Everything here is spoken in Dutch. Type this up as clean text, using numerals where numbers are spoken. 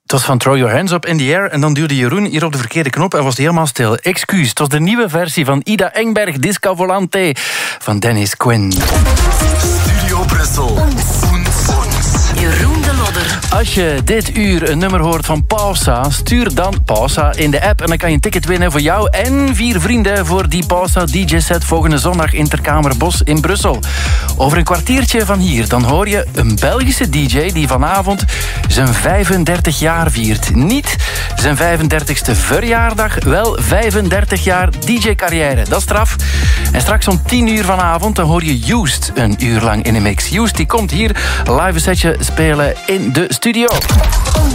Het was van Throw Your Hands Up in the Air en dan duwde Jeroen hier op de verkeerde knop en was het helemaal stil. Excuus, het was de nieuwe versie van Ida Engberg, Disco Volante van Dennis Quinn. Studio Brussel. Jeroen de Lodder. Als je dit uur een nummer hoort van Pausa, stuur dan Pausa in de app en dan kan je een ticket winnen voor jou en 4 vrienden voor die Pausa DJ-set volgende zondag in Ter Kamerbos in Brussel. Over een kwartiertje van hier, dan hoor je een Belgische DJ die vanavond zijn 35 jaar viert. Niet zijn 35ste verjaardag, wel 35 jaar DJ-carrière. Dat is straf. En straks om 10 uur vanavond, dan hoor je Used een uur lang in de mix. Used die komt hier live een setje spelen in de studio.